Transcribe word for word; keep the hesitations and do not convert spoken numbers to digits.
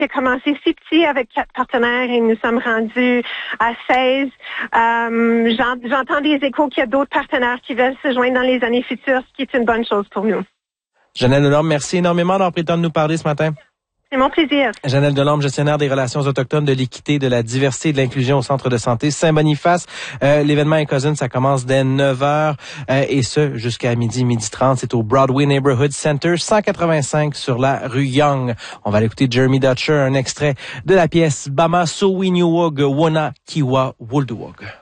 qui a commencé si petit avec quatre partenaires et nous sommes rendus à seize. Euh, j'en, j'entends des échos qu'il y a d'autres partenaires qui veulent se joindre dans les années futures, ce qui est une bonne chose pour nous. Janelle Delorme, merci énormément d'avoir pris le temps de nous parler ce matin. C'est mon plaisir. Janelle Delorme, gestionnaire des relations autochtones, de l'équité, de la diversité et de l'inclusion au Centre de santé Saint-Boniface. Euh, l'événement Incousin, ça commence dès neuf heures euh, et ce, jusqu'à midi, midi trente. C'est au Broadway Neighborhood Center, cent quatre-vingt-cinq sur la rue Young. On va aller écouter Jeremy Dutcher, un extrait de la pièce Bama Sowiniwog Wona Kiwa Wulduwog.